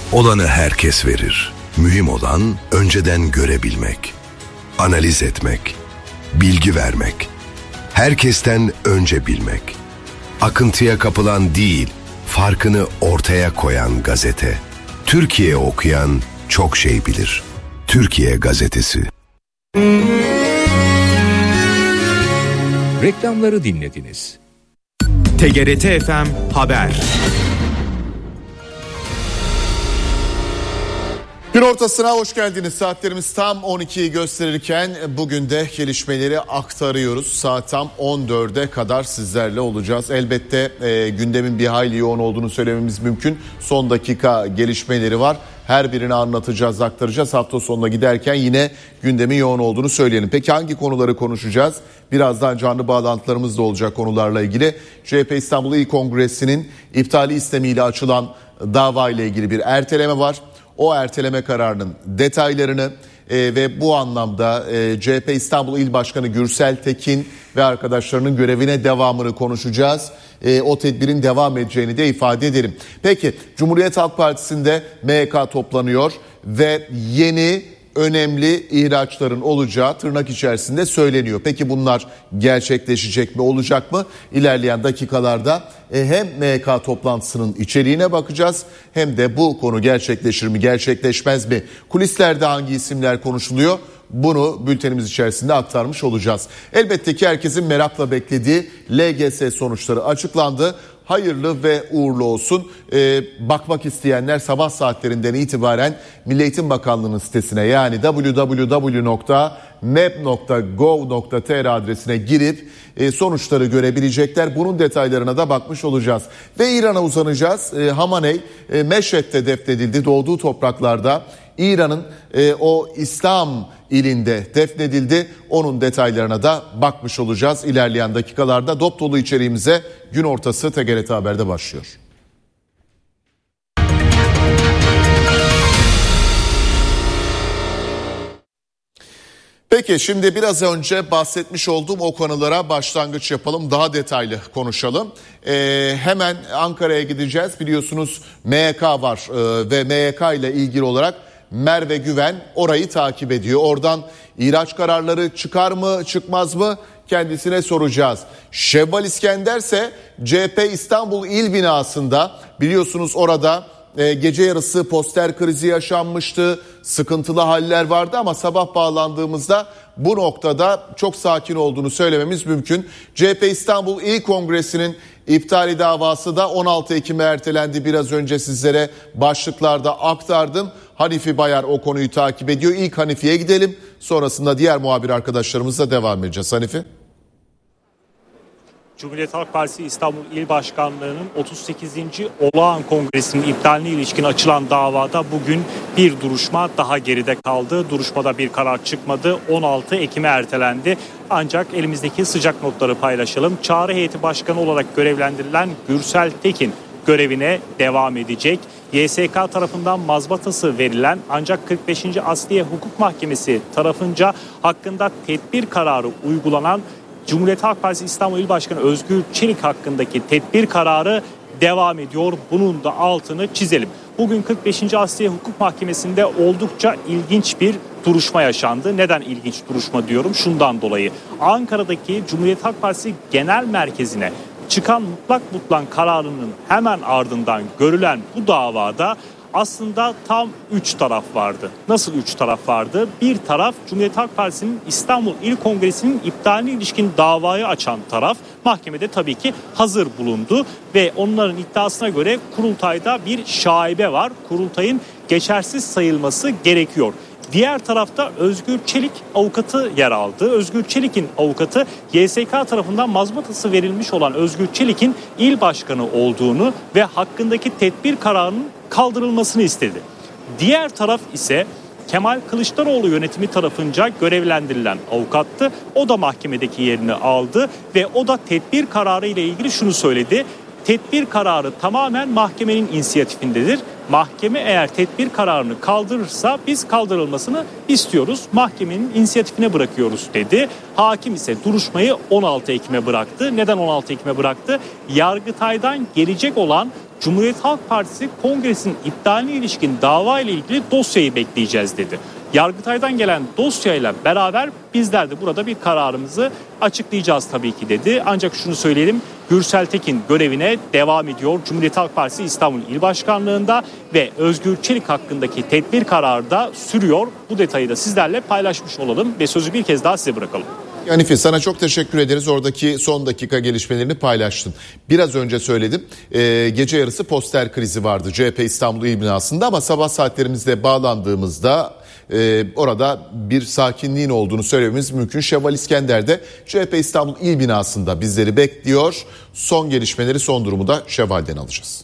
Olanı herkes verir. Mühim olan önceden görebilmek, analiz etmek, bilgi vermek, herkesten önce bilmek. Akıntıya kapılan değil, farkını ortaya koyan gazete. Türkiye okuyan çok şey bilir. Türkiye Gazetesi. Reklamları dinlediniz. TGRT FM Haber. Gün ortasına hoş geldiniz. Saatlerimiz tam 12'yi gösterirken bugün de gelişmeleri aktarıyoruz. Saat tam 14'e kadar sizlerle olacağız. Elbette gündemin bir hayli yoğun olduğunu söylememiz mümkün. Son dakika gelişmeleri var. Her birini anlatacağız, aktaracağız. Hafta sonuna giderken yine gündemin yoğun olduğunu söyleyelim. Peki hangi konuları konuşacağız? Birazdan canlı bağlantılarımız da olacak konularla ilgili. CHP İstanbul İl Kongresi'nin iptali istemiyle açılan dava ile ilgili bir erteleme var. O erteleme kararının detaylarını ve bu anlamda CHP İstanbul İl Başkanı Gürsel Tekin ve arkadaşlarının görevine devamını konuşacağız. O tedbirin devam edeceğini de ifade edelim. Peki Cumhuriyet Halk Partisi'nde MYK toplanıyor ve yeni önemli ihraçların olacağı tırnak içerisinde söyleniyor. Peki bunlar gerçekleşecek mi, olacak mı? İlerleyen dakikalarda hem MYK toplantısının içeriğine bakacağız hem de bu konu gerçekleşir mi, gerçekleşmez mi? Kulislerde hangi isimler konuşuluyor? Bunu bültenimiz içerisinde aktarmış olacağız. Elbette ki herkesin merakla beklediği LGS sonuçları açıklandı. Hayırlı ve uğurlu olsun. Bakmak isteyenler sabah saatlerinden itibaren Milli Eğitim Bakanlığı'nın sitesine yani www.mep.gov.tr adresine girip sonuçları görebilecekler. Bunun detaylarına da bakmış olacağız. Ve İran'a uzanacağız. Hamaney Meşhed'de defnedildi. Doğduğu topraklarda İran'ın o İslam ilinde defnedildi. Onun detaylarına da bakmış olacağız ilerleyen dakikalarda. Dop dolu içeriğimize gün ortası TGRT Haber'de başlıyor. Peki şimdi biraz önce bahsetmiş olduğum o konulara başlangıç yapalım. Daha detaylı konuşalım. Hemen Ankara'ya gideceğiz. Biliyorsunuz MYK var ve MYK ile ilgili olarak Merve Güven orayı takip ediyor. Oradan ihraç kararları çıkar mı çıkmaz mı kendisine soracağız. Şevval İskender ise CHP İstanbul İl binasında biliyorsunuz orada gece yarısı poster krizi yaşanmıştı. Sıkıntılı haller vardı ama sabah bağlandığımızda bu noktada çok sakin olduğunu söylememiz mümkün. CHP İstanbul İl Kongresi'nin iptali davası da 16 Ekim'e ertelendi. Biraz önce sizlere başlıklarda aktardım. Hanifi Bayar o konuyu takip ediyor. İlk Hanifi'ye gidelim. Sonrasında diğer muhabir arkadaşlarımızla devam edeceğiz. Hanifi. Cumhuriyet Halk Partisi İstanbul İl Başkanlığı'nın 38. Olağan Kongresi'nin iptaline ilişkin açılan davada bugün bir duruşma daha geride kaldı. Duruşmada bir karar çıkmadı. 16 Ekim'e ertelendi. Ancak elimizdeki sıcak notları paylaşalım. Çağrı heyeti başkanı olarak görevlendirilen Gürsel Tekin görevine devam edecek. YSK tarafından mazbatası verilen ancak 45. Asliye Hukuk Mahkemesi tarafınca hakkında tedbir kararı uygulanan Cumhuriyet Halk Partisi İstanbul İl Başkanı Özgür Çelik hakkındaki tedbir kararı devam ediyor. Bunun da altını çizelim. Bugün 45. Asliye Hukuk Mahkemesi'nde oldukça ilginç bir duruşma yaşandı. Neden ilginç duruşma diyorum? Şundan dolayı. Ankara'daki Cumhuriyet Halk Partisi Genel Merkezi'ne çıkan mutlak kararının hemen ardından görülen bu davada aslında tam 3 taraf vardı. Nasıl 3 taraf vardı? Bir taraf Cumhuriyet Halk Partisi'nin İstanbul İl Kongresi'nin iptaline ilişkin davayı açan taraf mahkemede tabii ki hazır bulundu ve onların iddiasına göre kurultayda bir şaibe var. Kurultayın geçersiz sayılması gerekiyor. Diğer tarafta Özgür Çelik avukatı yer aldı. Özgür Çelik'in avukatı YSK tarafından mazbatası verilmiş olan Özgür Çelik'in il başkanı olduğunu ve hakkındaki tedbir kararının kaldırılmasını istedi. Diğer taraf ise Kemal Kılıçdaroğlu yönetimi tarafınca görevlendirilen avukattı. O da mahkemedeki yerini aldı ve o da tedbir kararı ile ilgili şunu söyledi. Tedbir kararı tamamen mahkemenin inisiyatifindedir. Mahkeme eğer tedbir kararını kaldırırsa biz kaldırılmasını istiyoruz. Mahkemenin inisiyatifine bırakıyoruz dedi. Hakim ise duruşmayı 16 Ekim'e bıraktı. Neden 16 Ekim'e bıraktı? Yargıtay'dan gelecek olan Cumhuriyet Halk Partisi kongresinin iptaline ilişkin dava ile ilgili dosyayı bekleyeceğiz dedi. Yargıtay'dan gelen dosyayla beraber bizler de burada bir kararımızı açıklayacağız tabii ki dedi. Ancak şunu söyleyelim, Gürsel Tekin görevine devam ediyor. Cumhuriyet Halk Partisi İstanbul İl Başkanlığı'nda ve Özgür Çelik hakkındaki tedbir kararı da sürüyor. Bu detayı da sizlerle paylaşmış olalım ve sözü bir kez daha size bırakalım. Hanife, sana çok teşekkür ederiz. Oradaki son dakika gelişmelerini paylaştın. Biraz önce söyledim. Gece yarısı poster krizi vardı CHP İstanbul İl binasında ama sabah saatlerimizde bağlandığımızda orada bir sakinliğin olduğunu söylememiz mümkün. Şevval İskender de CHP İstanbul İl binasında bizleri bekliyor. Son gelişmeleri, son durumu da Şevval'den alacağız.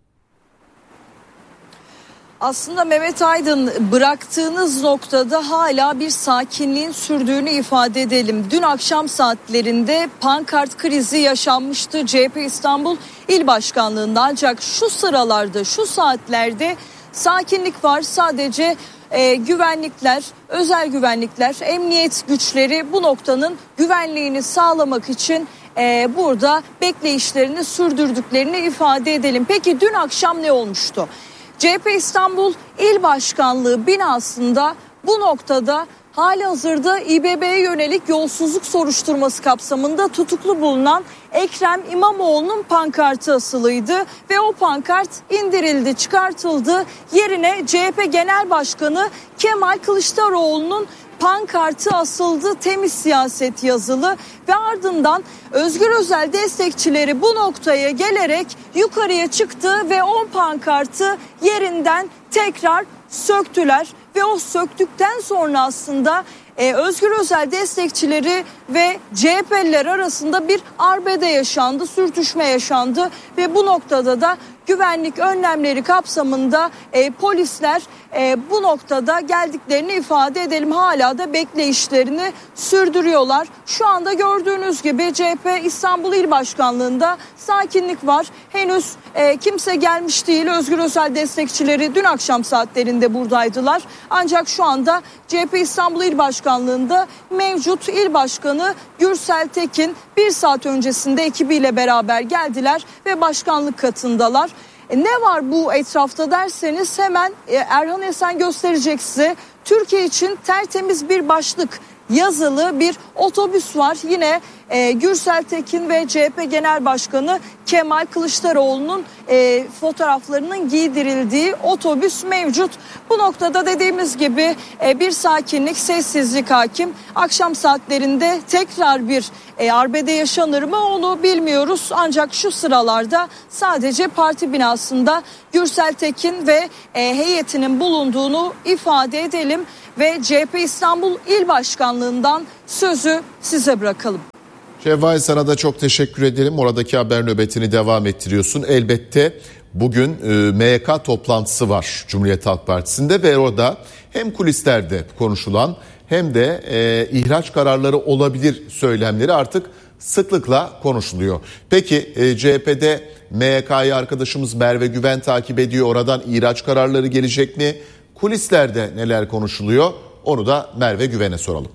Aslında Mehmet Aydın, bıraktığınız noktada hala bir sakinliğin sürdüğünü ifade edelim. Dün akşam saatlerinde pankart krizi yaşanmıştı CHP İstanbul İl Başkanlığı'nda, ancak şu sıralarda, şu saatlerde sakinlik var. Sadece güvenlikler, özel güvenlikler, emniyet güçleri bu noktanın güvenliğini sağlamak için burada bekleyişlerini sürdürdüklerini ifade edelim. Peki dün akşam ne olmuştu? CHP İstanbul İl Başkanlığı binasında bu noktada halihazırda İBB'ye yönelik yolsuzluk soruşturması kapsamında tutuklu bulunan Ekrem İmamoğlu'nun pankartı asılıydı ve o pankart indirildi, çıkartıldı. Yerine CHP Genel Başkanı Kemal Kılıçdaroğlu'nun pankartı asıldı, temiz siyaset yazılı ve ardından Özgür Özel destekçileri bu noktaya gelerek yukarıya çıktı ve o pankartı yerinden tekrar söktüler ve o söktükten sonra aslında Özgür Özel destekçileri ve CHP'liler arasında bir arbede yaşandı, sürtüşme yaşandı ve bu noktada da güvenlik önlemleri kapsamında polisler bu noktada geldiklerini ifade edelim. Hala da bekleyişlerini sürdürüyorlar. Şu anda gördüğünüz gibi CHP İstanbul İl Başkanlığı'nda sakinlik var. Henüz kimse gelmiş değil. Özgür Özel destekçileri dün akşam saatlerinde buradaydılar. Ancak şu anda CHP İstanbul İl Başkanlığı'nda mevcut İl Başkanı Gürsel Tekin bir saat öncesinde ekibiyle beraber geldiler ve başkanlık katındalar. Ne var bu etrafta derseniz hemen Erhan Esen gösterecek size. Türkiye için tertemiz bir başlık yazılı bir otobüs var. Yine Gürsel Tekin ve CHP Genel Başkanı Kemal Kılıçdaroğlu'nun fotoğraflarının giydirildiği otobüs mevcut. Bu noktada dediğimiz gibi bir sakinlik, sessizlik hakim. Akşam saatlerinde tekrar bir arbede yaşanır mı onu bilmiyoruz. Ancak şu sıralarda sadece parti binasında Gürsel Tekin ve heyetinin bulunduğunu ifade edelim ve CHP İstanbul İl Başkanlığı'ndan sözü size bırakalım. Şevval, sana da çok teşekkür ederim. Oradaki haber nöbetini devam ettiriyorsun. Elbette bugün MYK toplantısı var Cumhuriyet Halk Partisi'nde ve orada hem kulislerde konuşulan hem de ihraç kararları olabilir söylemleri artık sıklıkla konuşuluyor. Peki CHP'de MYK'yı arkadaşımız Merve Güven takip ediyor. Oradan ihraç kararları gelecek mi? Kulislerde neler konuşuluyor? Onu da Merve Güven'e soralım.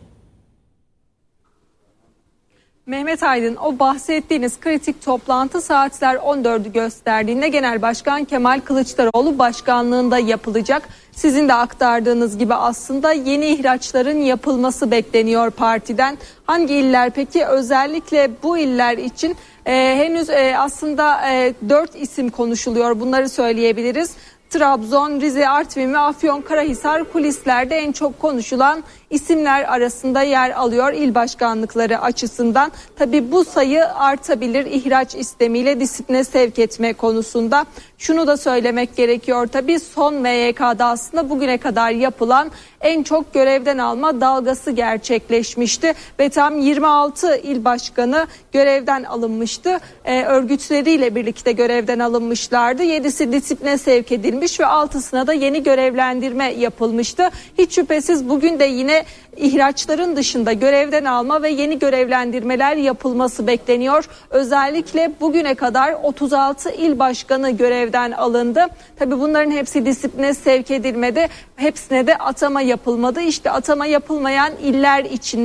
Mehmet Aydın, o bahsettiğiniz kritik toplantı saatler 14'ü gösterdiğinde Genel Başkan Kemal Kılıçdaroğlu başkanlığında yapılacak. Sizin de aktardığınız gibi aslında yeni ihraçların yapılması bekleniyor partiden. Hangi iller peki? Özellikle bu iller için henüz aslında 4 isim konuşuluyor. Bunları söyleyebiliriz. Trabzon, Rize, Artvin ve Afyonkarahisar kulislerde en çok konuşulan isimler arasında yer alıyor il başkanlıkları açısından. Tabii bu sayı artabilir ihraç istemiyle disipline sevk etme konusunda. Şunu da söylemek gerekiyor tabii, son MYK'da aslında bugüne kadar yapılan en çok görevden alma dalgası gerçekleşmişti ve tam 26 il başkanı görevden alınmıştı. Örgütleriyle birlikte görevden alınmışlardı. 7'si disipline sevk edilmiş ve 6'sına da yeni görevlendirme yapılmıştı. Hiç şüphesiz bugün de yine ihraçların dışında görevden alma ve yeni görevlendirmeler yapılması bekleniyor. Özellikle bugüne kadar 36 il başkanı görevden alındı. Tabii bunların hepsi disipline sevk edilmedi. Hepsine de atama yapılmadı. İşte atama yapılmayan iller içinde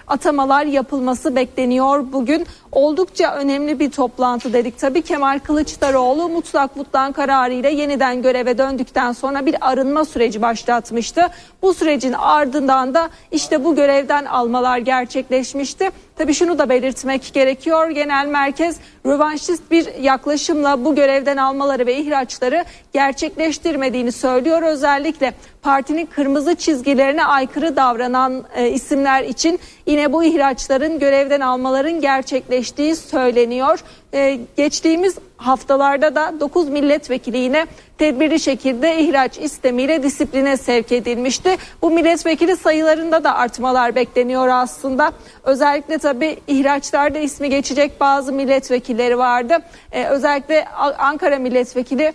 atamalar yapılması bekleniyor bugün. Oldukça önemli bir toplantı dedik. Tabii Kemal Kılıçdaroğlu mutlak kararıyla yeniden göreve döndükten sonra bir arınma süreci başlatmıştı. Bu sürecin ardından da işte bu görevden almalar gerçekleşmişti. Tabii şunu da belirtmek gerekiyor. Genel merkez rövanşist bir yaklaşımla bu görevden almaları ve ihraçları gerçekleştirmediğini söylüyor. Özellikle partinin kırmızı çizgilerine aykırı davranan isimler için yine bu ihraçların, görevden almaların gerçekleştiği söyleniyor. Geçtiğimiz haftalarda da 9 milletvekili yine tedbirli şekilde ihraç istemiyle disipline sevk edilmişti. Bu milletvekili sayılarında da artmalar bekleniyor aslında. Özellikle tabii ihraçlarda ismi geçecek bazı milletvekilleri vardı. Özellikle Ankara milletvekili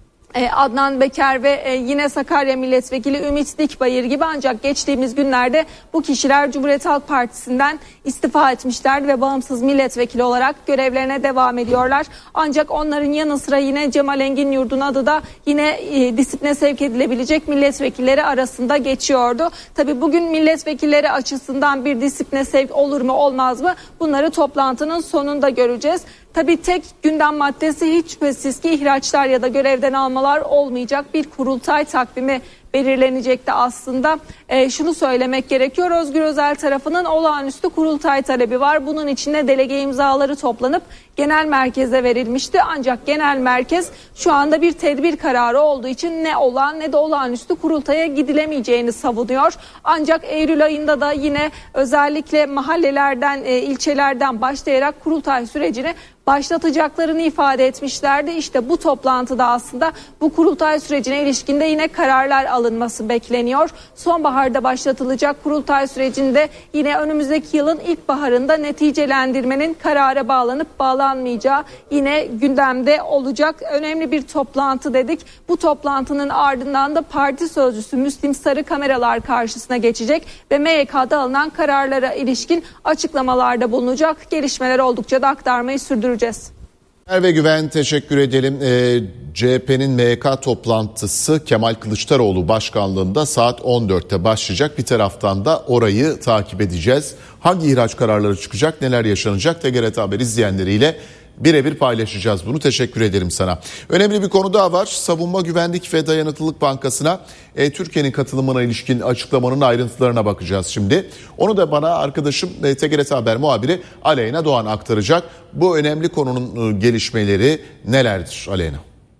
Adnan Beker ve yine Sakarya milletvekili Ümit Dikbayır gibi, ancak geçtiğimiz günlerde bu kişiler Cumhuriyet Halk Partisi'nden istifa etmişlerdi ve bağımsız milletvekili olarak görevlerine devam ediyorlar. Ancak onların yanı sıra yine Cemal Engin Yurdun adı da yine disipline sevk edilebilecek milletvekilleri arasında geçiyordu. Tabii bugün milletvekilleri açısından bir disipline sevk olur mu olmaz mı, bunları toplantının sonunda göreceğiz. Tabii tek gündem maddesi hiç şüphesiz ki ihraçlar ya da görevden almalar olmayacak, bir kurultay takvimi belirlenecekti aslında. Şunu söylemek gerekiyor. Özgür Özel tarafının olağanüstü kurultay talebi var. Bunun için de delege imzaları toplanıp genel merkeze verilmişti. Ancak genel merkez şu anda bir tedbir kararı olduğu için ne olağan ne de olağanüstü kurultaya gidilemeyeceğini savunuyor. Ancak Eylül ayında da yine özellikle mahallelerden, ilçelerden başlayarak kurultay sürecini başlatacaklarını ifade etmişlerdi. İşte bu toplantıda aslında bu kurultay sürecine ilişkinde yine kararlar alınması bekleniyor. Sonbaharda başlatılacak kurultay sürecinde yine önümüzdeki yılın ilkbaharında neticelendirmenin karara bağlanıp bağlanmayacağı yine gündemde olacak. Önemli bir toplantı dedik. Bu toplantının ardından da parti sözcüsü Müslim Sarı kameralar karşısına geçecek ve MYK'da alınan kararlara ilişkin açıklamalarda bulunacak. Gelişmeler oldukça da aktarmayı sürdüreceğiz. Merve Güven, teşekkür edelim. CHP'nin MYK toplantısı Kemal Kılıçdaroğlu başkanlığında saat 14'te başlayacak. Bir taraftan da orayı takip edeceğiz. Hangi ihraç kararları çıkacak, neler yaşanacak, TGRT Haber izleyenleriyle birebir paylaşacağız bunu. Teşekkür ederim sana. Önemli bir konu daha var. Savunma Güvenlik ve Dayanıklılık Bankası'na Türkiye'nin katılımına ilişkin açıklamanın ayrıntılarına bakacağız şimdi. Onu da bana arkadaşım TGRT Haber muhabiri Aleyna Doğan aktaracak. Bu önemli konunun gelişmeleri nelerdir Aleyna?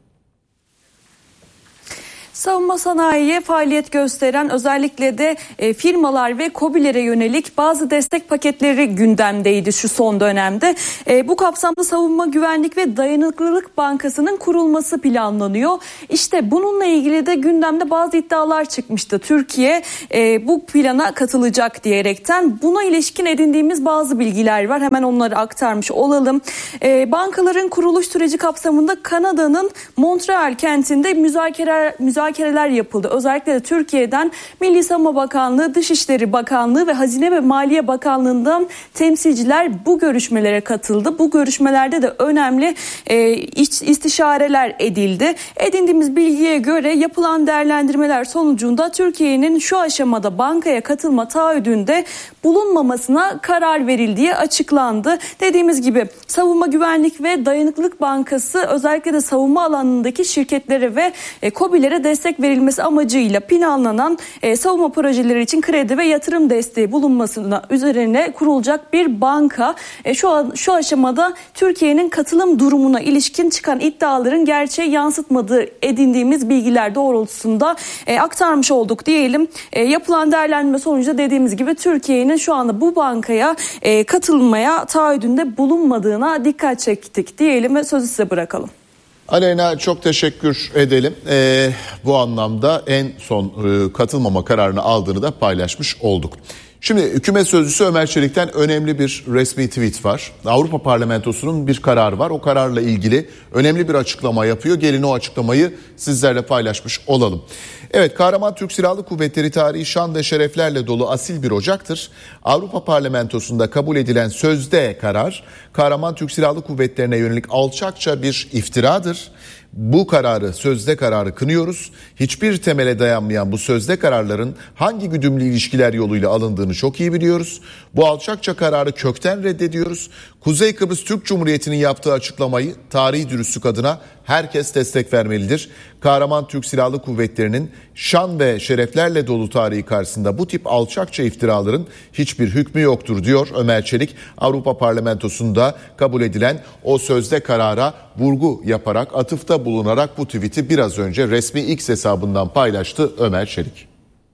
Savunma sanayiye faaliyet gösteren özellikle de firmalar ve KOBİ'lere yönelik bazı destek paketleri gündemdeydi şu son dönemde. Bu kapsamda Savunma Güvenlik ve Dayanıklılık Bankası'nın kurulması planlanıyor. İşte bununla ilgili de gündemde bazı iddialar çıkmıştı. Türkiye bu plana katılacak diyerekten. Buna ilişkin edindiğimiz bazı bilgiler var. Hemen onları aktarmış olalım. Bankaların kuruluş süreci kapsamında Kanada'nın Montreal kentinde müzakereler yapıldı. Özellikle de Türkiye'den Milli Savunma Bakanlığı, Dışişleri Bakanlığı ve Hazine ve Maliye Bakanlığı'ndan temsilciler bu görüşmelere katıldı. Bu görüşmelerde de önemli istişareler edildi. Edindiğimiz bilgiye göre yapılan değerlendirmeler sonucunda Türkiye'nin şu aşamada bankaya katılma taahhüdünde bulunmamasına karar verildiği açıklandı. Dediğimiz gibi Savunma Güvenlik ve Dayanıklılık Bankası özellikle de savunma alanındaki şirketlere ve KOBİ'lere destek verilmesi amacıyla planlanan savunma projeleri için kredi ve yatırım desteği bulunmasına üzerine kurulacak bir banka. Şu aşamada Türkiye'nin katılım durumuna ilişkin çıkan iddiaların gerçeğe yansıtmadığı edindiğimiz bilgiler doğrultusunda aktarmış olduk diyelim. Yapılan değerlendirme sonucunda dediğimiz gibi Türkiye'nin şu anda bu bankaya katılmaya taahhüdünde bulunmadığına dikkat çektik diyelim ve sözü size bırakalım. Aleyna, çok teşekkür edelim. Bu anlamda en son katılmama kararını aldığını da paylaşmış olduk. Şimdi hükümet sözcüsü Ömer Çelik'ten önemli bir resmi tweet var. Avrupa Parlamentosu'nun bir kararı var. O kararla ilgili önemli bir açıklama yapıyor. Gelin o açıklamayı sizlerle paylaşmış olalım. Evet, Kahraman Türk Silahlı Kuvvetleri tarihi şan ve şereflerle dolu asil bir ocaktır. Avrupa Parlamentosu'nda kabul edilen sözde karar, Kahraman Türk Silahlı Kuvvetleri'ne yönelik alçakça bir iftiradır. Bu kararı, sözde kararı kınıyoruz. Hiçbir temele dayanmayan bu sözde kararların hangi güdümlü ilişkiler yoluyla alındığını çok iyi biliyoruz. Bu alçakça kararı kökten reddediyoruz. Kuzey Kıbrıs Türk Cumhuriyeti'nin yaptığı açıklamayı tarihi dürüstlük adına herkes destek vermelidir. Kahraman Türk Silahlı Kuvvetleri'nin şan ve şereflerle dolu tarihi karşısında bu tip alçakça iftiraların hiçbir hükmü yoktur diyor Ömer Çelik. Avrupa Parlamentosu'nda kabul edilen o sözde karara vurgu yaparak, atıfta bulunarak bu tweet'i biraz önce resmi X hesabından paylaştı Ömer Çelik.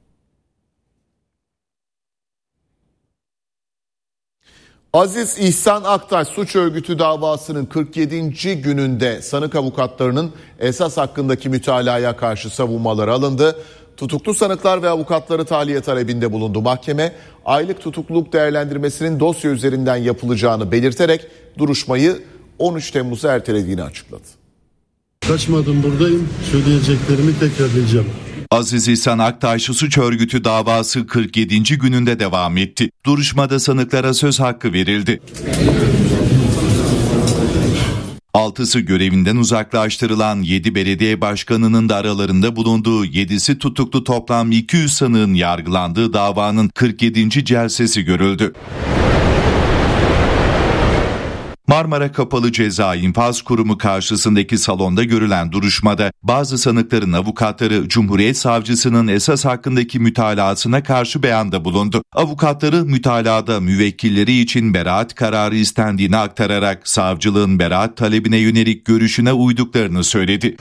Aziz İhsan Aktaş suç örgütü davasının 47. gününde sanık avukatlarının esas hakkındaki mütalaya karşı savunmaları alındı. Tutuklu sanıklar ve avukatları tahliye talebinde bulundu. Mahkeme aylık tutukluluk değerlendirmesinin dosya üzerinden yapılacağını belirterek duruşmayı 13 Temmuz'a ertelediğini açıkladı. Kaçmadım, buradayım. Söyleyeceklerimi tekrarlayacağım. Aziz İhsan Aktaş suç örgütü davası 47. gününde devam etti. Duruşmada sanıklara söz hakkı verildi. 6'sı görevinden uzaklaştırılan 7 belediye başkanının da aralarında bulunduğu 7'si tutuklu toplam 200 sanığın yargılandığı davanın 47. celsesi görüldü. Marmara Kapalı Ceza İnfaz Kurumu karşısındaki salonda görülen duruşmada bazı sanıkların avukatları Cumhuriyet Savcısının esas hakkındaki mütalasına karşı beyanda bulundu. Avukatları mütalada müvekkilleri için beraat kararı istendiğini aktararak savcılığın beraat talebine yönelik görüşüne uyduklarını söyledi.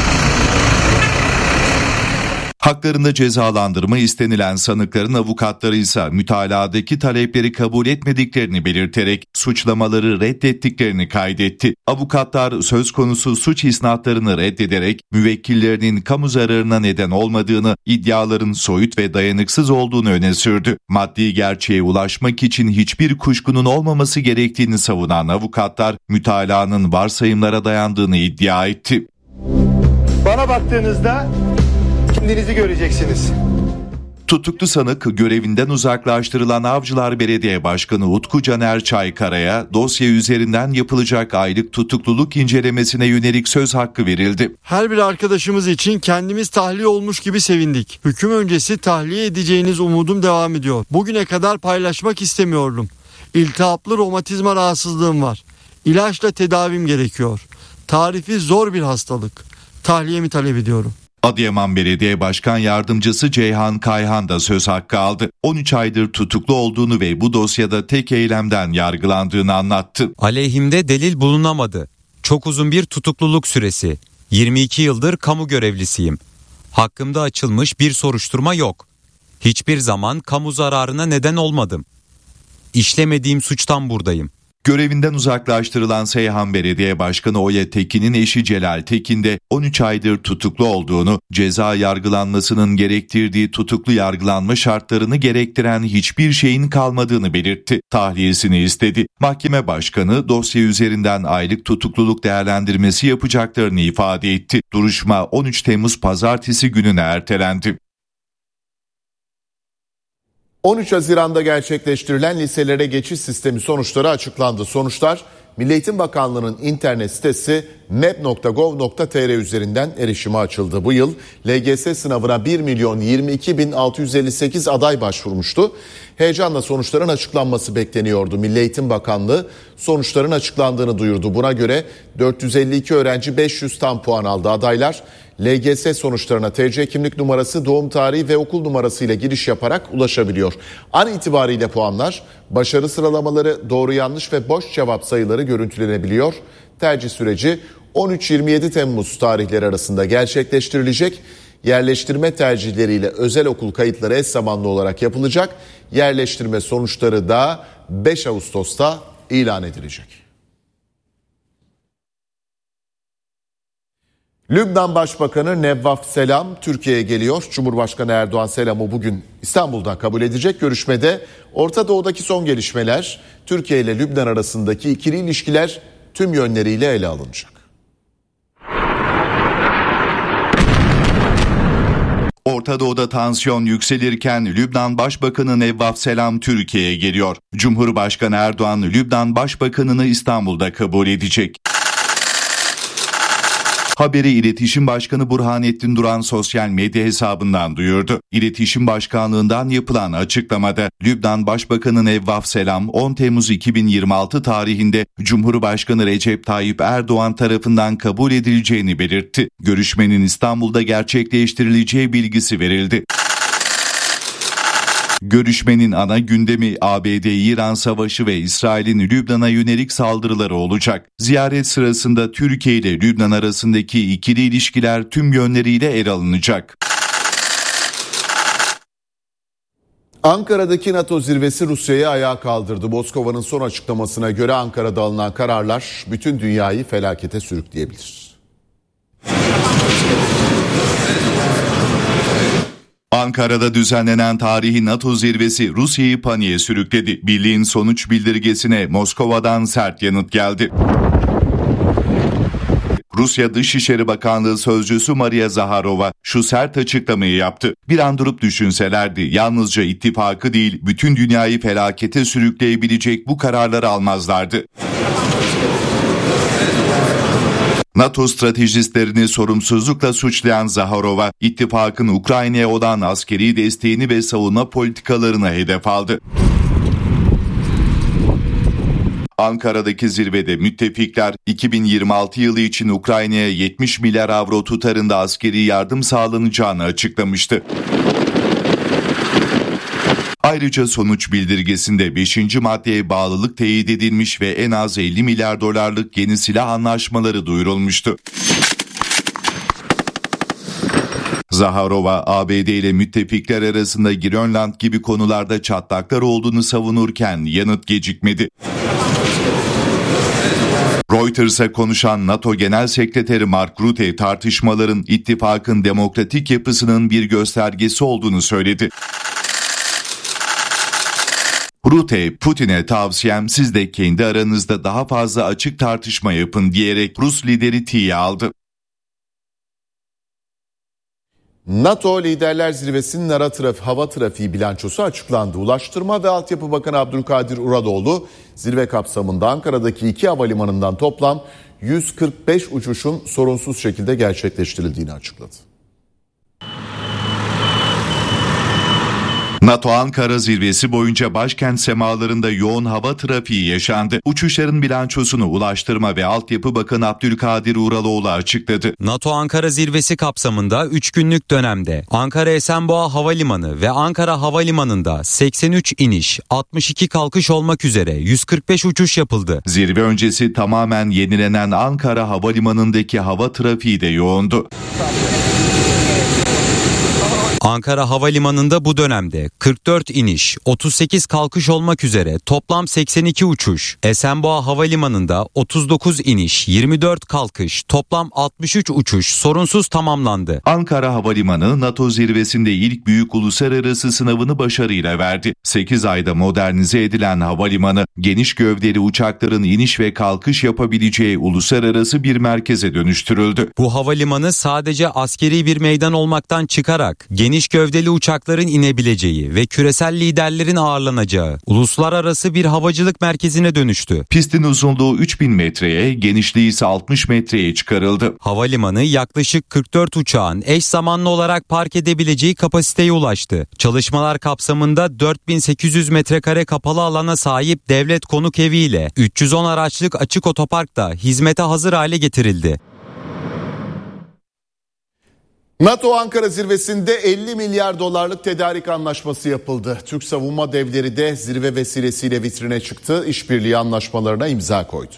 Haklarında cezalandırma istenilen sanıkların avukatları ise mütaladaki talepleri kabul etmediklerini belirterek suçlamaları reddettiklerini kaydetti. Avukatlar söz konusu suç isnatlarını reddederek müvekkillerinin kamu zararına neden olmadığını, iddiaların soyut ve dayanıksız olduğunu öne sürdü. Maddi gerçeğe ulaşmak için hiçbir kuşkunun olmaması gerektiğini savunan avukatlar mütalaanın varsayımlara dayandığını iddia etti. Bana baktığınızda kendinizi göreceksiniz. Tutuklu sanık görevinden uzaklaştırılan Avcılar Belediye Başkanı Utku Caner Çaykara'ya dosya üzerinden yapılacak aylık tutukluluk incelemesine yönelik söz hakkı verildi. Her bir arkadaşımız için kendimiz tahliye olmuş gibi sevindik. Hüküm öncesi tahliye edeceğiniz umudum devam ediyor. Bugüne kadar paylaşmak istemiyordum. İltihaplı romatizma rahatsızlığım var. İlaçla tedavim gerekiyor. Tarifi zor bir hastalık. Tahliyemi talep ediyorum. Adıyaman Belediye Başkan Yardımcısı Ceyhan Kayhan da söz hakkı aldı. 13 aydır tutuklu olduğunu ve bu dosyada tek eylemden yargılandığını anlattı. Aleyhimde delil bulunamadı. Çok uzun bir tutukluluk süresi. 22 yıldır kamu görevlisiyim. Hakkımda açılmış bir soruşturma yok. Hiçbir zaman kamu zararına neden olmadım. İşlemediğim suçtan buradayım. Görevinden uzaklaştırılan Seyhan Belediye Başkanı Oya Tekin'in eşi Celal Tekin de 13 aydır tutuklu olduğunu, ceza yargılanmasının gerektirdiği tutuklu yargılanma şartlarını gerektiren hiçbir şeyin kalmadığını belirtti. Tahliyesini istedi. Mahkeme başkanı dosya üzerinden aylık tutukluluk değerlendirmesi yapacaklarını ifade etti. Duruşma 13 Temmuz Pazartesi gününe ertelendi. 13 Haziran'da gerçekleştirilen liselere geçiş sistemi sonuçları açıklandı. Sonuçlar Milli Eğitim Bakanlığı'nın internet sitesi map.gov.tr üzerinden erişime açıldı. Bu yıl LGS sınavına 1.022.658 aday başvurmuştu. Heyecanla sonuçların açıklanması bekleniyordu. Milli Eğitim Bakanlığı sonuçların açıklandığını duyurdu. Buna göre 452 öğrenci 500 tam puan aldı. Adaylar LGS sonuçlarına TC kimlik numarası, doğum tarihi ve okul numarası ile giriş yaparak ulaşabiliyor. An itibariyle puanlar, başarı sıralamaları, doğru yanlış ve boş cevap sayıları görüntülenebiliyor. Tercih süreci 13-27 Temmuz tarihleri arasında gerçekleştirilecek. Yerleştirme tercihleriyle özel okul kayıtları eş zamanlı olarak yapılacak. Yerleştirme sonuçları da 5 Ağustos'ta ilan edilecek. Lübnan Başbakanı Nevvaf Selam Türkiye'ye geliyor. Cumhurbaşkanı Erdoğan Selam'ı bugün İstanbul'da kabul edecek. Görüşmede Orta Doğu'daki son gelişmeler, Türkiye ile Lübnan arasındaki ikili ilişkiler tüm yönleriyle ele alınacak. Orta Doğu'da tansiyon yükselirken Lübnan Başbakanı Nevvaf Selam Türkiye'ye geliyor. Cumhurbaşkanı Erdoğan Lübnan Başbakanı'nı İstanbul'da kabul edecek. Haberi İletişim Başkanı Burhanettin Duran sosyal medya hesabından duyurdu. İletişim Başkanlığından yapılan açıklamada Lübnan Başbakanı Nevvaf Selam 10 Temmuz 2026 tarihinde Cumhurbaşkanı Recep Tayyip Erdoğan tarafından kabul edileceğini belirtti. Görüşmenin İstanbul'da gerçekleştirileceği bilgisi verildi. Görüşmenin ana gündemi ABD-İran savaşı ve İsrail'in Lübnan'a yönelik saldırıları olacak. Ziyaret sırasında Türkiye ile Lübnan arasındaki ikili ilişkiler tüm yönleriyle ele alınacak. Ankara'daki NATO zirvesi Rusya'yı ayağa kaldırdı. Moskova'nın son açıklamasına göre Ankara'da alınan kararlar bütün dünyayı felakete sürükleyebilir. Ankara'da düzenlenen tarihi NATO zirvesi Rusya'yı paniğe sürükledi. Birliğin sonuç bildirgesine Moskova'dan sert yanıt geldi. Rusya Dışişleri Bakanlığı Sözcüsü Maria Zaharova şu sert açıklamayı yaptı. Bir an durup düşünselerdi yalnızca ittifakı değil bütün dünyayı felakete sürükleyebilecek bu kararları almazlardı. NATO stratejistlerini sorumsuzlukla suçlayan Zaharova, ittifakın Ukrayna'ya olan askeri desteğini ve savunma politikalarını hedef aldı. Ankara'daki zirvede müttefikler 2026 yılı için Ukrayna'ya 70 milyar avro tutarında askeri yardım sağlanacağını açıklamıştı. Ayrıca sonuç bildirgesinde 5. maddeye bağlılık teyit edilmiş ve en az 50 milyar dolarlık yeni silah anlaşmaları duyurulmuştu. Zaharova, ABD ile müttefikler arasında Grönland gibi konularda çatlaklar olduğunu savunurken yanıt gecikmedi. Reuters'a konuşan NATO Genel Sekreteri Mark Rutte tartışmaların ittifakın demokratik yapısının bir göstergesi olduğunu söyledi. Rutte, Putin'e tavsiyem siz de kendi aranızda daha fazla açık tartışma yapın diyerek Rus lideri tiye aldı. NATO Liderler Zirvesi'nin hava trafiği bilançosu açıklandı. Ulaştırma ve Altyapı Bakanı Abdülkadir Uradoğlu zirve kapsamında Ankara'daki 2 havalimanından toplam 145 uçuşun sorunsuz şekilde gerçekleştirildiğini açıkladı. NATO Ankara zirvesi boyunca başkent semalarında yoğun hava trafiği yaşandı. Uçuşların bilançosunu Ulaştırma ve Altyapı Bakanı Abdülkadir Uraloğlu açıkladı. NATO Ankara zirvesi kapsamında 3 günlük dönemde Ankara Esenboğa Havalimanı ve Ankara Havalimanı'nda 83 iniş, 62 kalkış olmak üzere 145 uçuş yapıldı. Zirve öncesi tamamen yenilenen Ankara Havalimanı'ndaki hava trafiği de yoğundu. Ankara Havalimanı'nda bu dönemde 44 iniş, 38 kalkış olmak üzere toplam 82 uçuş. Esenboğa Havalimanı'nda 39 iniş, 24 kalkış, toplam 63 uçuş sorunsuz tamamlandı. Ankara Havalimanı NATO zirvesinde ilk büyük uluslararası sınavını başarıyla verdi. 8 ayda modernize edilen havalimanı geniş gövdeli uçakların iniş ve kalkış yapabileceği uluslararası bir merkeze dönüştürüldü. Bu havalimanı sadece askeri bir meydan olmaktan çıkarak geniş gövdeli uçakların inebileceği ve küresel liderlerin ağırlanacağı uluslararası bir havacılık merkezine dönüştü. Pistin uzunluğu 3000 metreye, genişliği ise 60 metreye çıkarıldı. Havalimanı yaklaşık 44 uçağın eş zamanlı olarak park edebileceği kapasiteye ulaştı. Çalışmalar kapsamında 4800 metrekare kapalı alana sahip devlet konuk evi ile 310 araçlık açık otopark da hizmete hazır hale getirildi. NATO Ankara zirvesinde 50 milyar dolarlık tedarik anlaşması yapıldı. Türk savunma devleri de zirve vesilesiyle vitrine çıktı. İşbirliği anlaşmalarına imza koydu.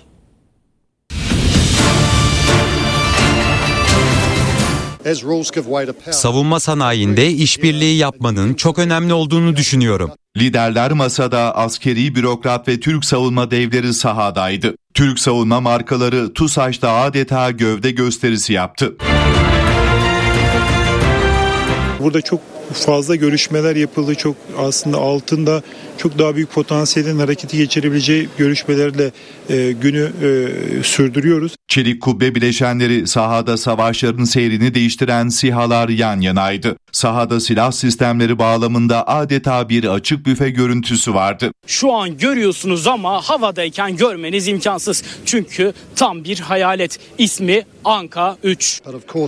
Savunma sanayinde işbirliği yapmanın çok önemli olduğunu düşünüyorum. Liderler masada, askeri bürokrat ve Türk savunma devleri sahadaydı. Türk savunma markaları TUSAŞ'ta adeta gövde gösterisi yaptı. Burada çok fazla görüşmeler yapıldı. Çok aslında altında çok daha büyük potansiyelin hareketi geçirebileceği görüşmelerle günü sürdürüyoruz. Çelik kubbe bileşenleri sahada savaşların seyrini değiştiren SİHA'lar yan yanaydı. Sahada silah sistemleri bağlamında adeta bir açık büfe görüntüsü vardı. Şu an görüyorsunuz ama havadayken görmeniz imkansız. Çünkü tam bir hayalet. İsmi Anka 3.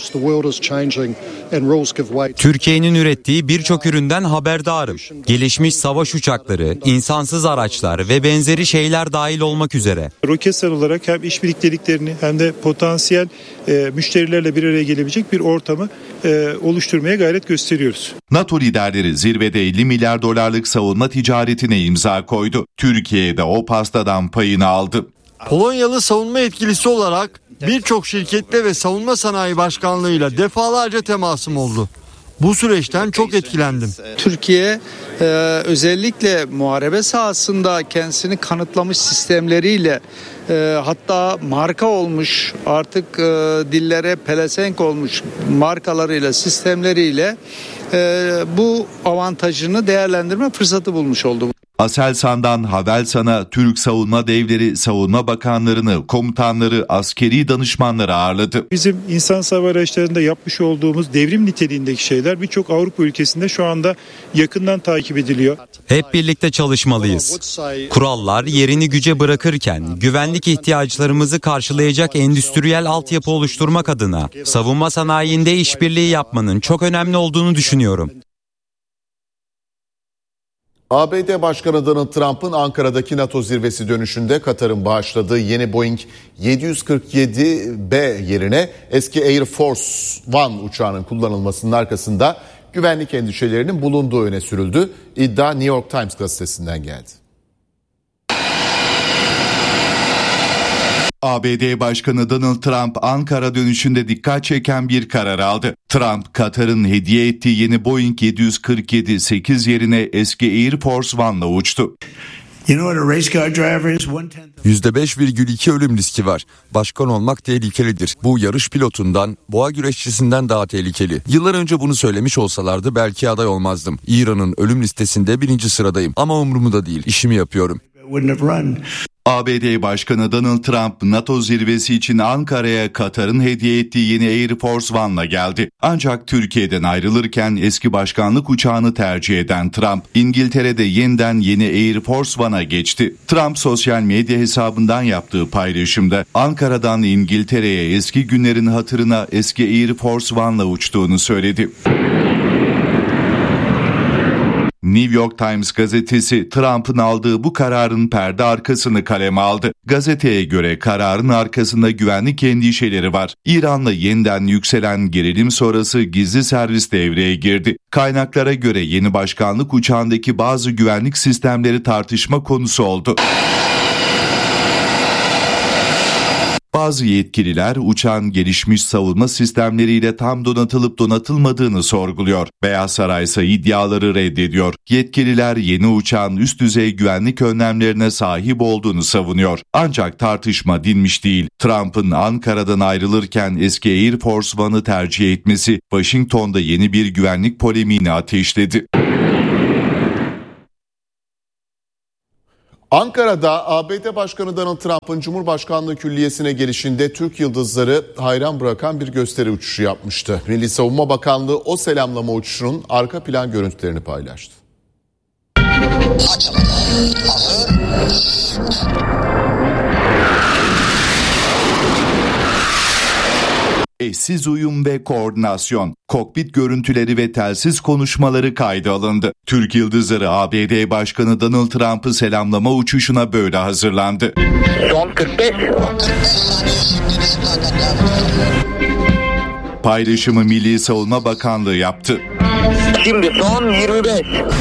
Türkiye'nin ürettiği birçok üründen haberdarım. Gelişmiş savaş uçakları, insansız araçlar ve benzeri şeyler dahil olmak üzere. Roketsan olarak hem iş birlikteliklerini hem de potansiyel müşterilerle bir araya gelebilecek bir ortamı oluşturmaya gayret gösteriyoruz. NATO liderleri zirvede 50 milyar dolarlık savunma ticaretine imza koydu. Türkiye de o pastadan payını aldı. Polonyalı savunma yetkilisi olarak birçok şirketle ve savunma sanayi başkanlığıyla defalarca temasım oldu. Bu süreçten çok etkilendim. Türkiye özellikle muharebe sahasında kendisini kanıtlamış sistemleriyle hatta marka olmuş artık dillere pelesenk olmuş markalarıyla sistemleriyle bu avantajını değerlendirme fırsatı bulmuş oldu. Aselsan'dan Havelsan'a Türk savunma devleri, savunma bakanlarını, komutanları, askeri danışmanları ağırladı. Bizim insan hava araçlarında yapmış olduğumuz devrim niteliğindeki şeyler birçok Avrupa ülkesinde şu anda yakından takip ediliyor. Hep birlikte çalışmalıyız. Kurallar yerini güce bırakırken güvenlik ihtiyaçlarımızı karşılayacak endüstriyel altyapı oluşturmak adına savunma sanayinde işbirliği yapmanın çok önemli olduğunu düşünüyorum. ABD Başkanı Donald Trump'ın Ankara'daki NATO zirvesi dönüşünde Katar'ın bağışladığı yeni Boeing 747B yerine eski Air Force One uçağının kullanılmasının arkasında güvenlik endişelerinin bulunduğu öne sürüldü. İddia New York Times gazetesinden geldi. ABD Başkanı Donald Trump Ankara dönüşünde dikkat çeken bir karar aldı. Trump, Katar'ın hediye ettiği yeni Boeing 747-8 yerine eski Air Force One'la uçtu. %5,2 ölüm riski var. Başkan olmak tehlikelidir. Bu yarış pilotundan, boğa güreşçisinden daha tehlikeli. Yıllar önce bunu söylemiş olsalardı belki aday olmazdım. İran'ın ölüm listesinde 1. sıradayım. Ama umurumda değil, işimi yapıyorum. ABD Başkanı Donald Trump, NATO zirvesi için Ankara'ya Katar'ın hediye ettiği yeni Air Force One'la geldi. Ancak Türkiye'den ayrılırken eski başkanlık uçağını tercih eden Trump, İngiltere'de yeniden yeni Air Force One'a geçti. Trump sosyal medya hesabından yaptığı paylaşımda Ankara'dan İngiltere'ye eski günlerin hatırına eski Air Force One'la uçtuğunu söyledi. New York Times gazetesi Trump'ın aldığı bu kararın perde arkasını kaleme aldı. Gazeteye göre kararın arkasında güvenlik endişeleri var. İran'la yeniden yükselen gerilim sonrası gizli servis devreye girdi. Kaynaklara göre yeni başkanlık uçağındaki bazı güvenlik sistemleri tartışma konusu oldu. Bazı yetkililer uçağın gelişmiş savunma sistemleriyle tam donatılıp donatılmadığını sorguluyor. Beyaz Saray ise iddiaları reddediyor. Yetkililer yeni uçağın üst düzey güvenlik önlemlerine sahip olduğunu savunuyor. Ancak tartışma dinmiş değil. Trump'ın Ankara'dan ayrılırken eski Air Force One'ı tercih etmesi Washington'da yeni bir güvenlik polemiğini ateşledi. Ankara'da ABD Başkanı Donald Trump'ın Cumhurbaşkanlığı Külliyesi'ne gelişinde Türk yıldızları hayran bırakan bir gösteri uçuşu yapmıştı. Milli Savunma Bakanlığı o selamlama uçuşunun arka plan görüntülerini paylaştı. Eşsiz uyum ve koordinasyon, kokpit görüntüleri ve telsiz konuşmaları kayda alındı. Türk yıldızları ABD Başkanı Donald Trump'ı selamlama uçuşuna böyle hazırlandı. Son 45. Paylaşımı Milli Savunma Bakanlığı yaptı. Şimdi son 25.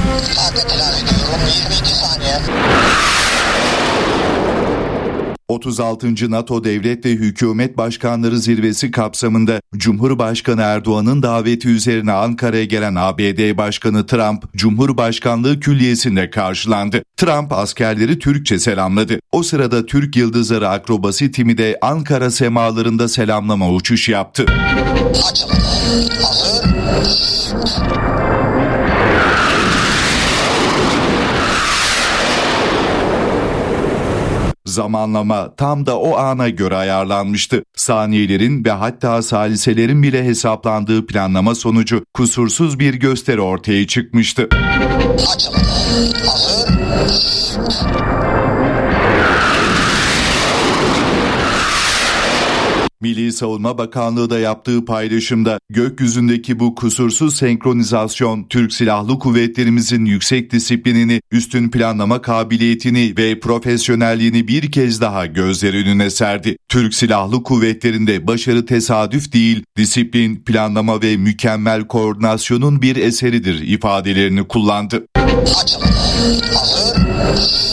36. NATO Devlet ve Hükümet Başkanları Zirvesi kapsamında Cumhurbaşkanı Erdoğan'ın daveti üzerine Ankara'ya gelen ABD Başkanı Trump, Cumhurbaşkanlığı Külliyesi'nde karşılandı. Trump askerleri Türkçe selamladı. O sırada Türk Yıldızları akrobasi timi de Ankara semalarında selamlama uçuşu yaptı. Hazır. Zamanlama tam da o ana göre ayarlanmıştı. Saniyelerin ve hatta saliselerin bile hesaplandığı planlama sonucu kusursuz bir gösteri ortaya çıkmıştı. Milli Savunma Bakanlığı da yaptığı paylaşımda gökyüzündeki bu kusursuz senkronizasyon Türk Silahlı Kuvvetlerimizin yüksek disiplinini, üstün planlama kabiliyetini ve profesyonelliğini bir kez daha gözler önüne serdi. Türk Silahlı Kuvvetleri'nde başarı tesadüf değil, disiplin, planlama ve mükemmel koordinasyonun bir eseridir ifadelerini kullandı.